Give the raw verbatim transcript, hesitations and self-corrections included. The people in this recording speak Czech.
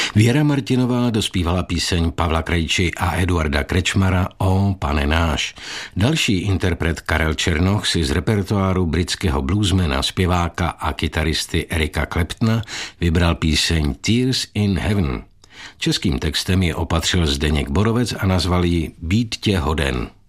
Věra Martinová dospívala píseň Pavla Krejči a Eduarda Krečmara O Pane náš. Další interpret Karel Černoch si z repertoáru britského bluesmana, zpěváka a kytaristy Erika Claptona vybral píseň Tears in Heaven. Českým textem ji opatřil Zdeněk Borovec a nazval ji Být tě hoden.